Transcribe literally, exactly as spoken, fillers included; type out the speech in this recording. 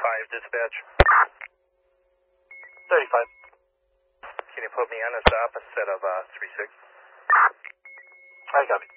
thirty-five, dispatch. thirty-five. Can you put me on as the opposite of uh, three six? I copy.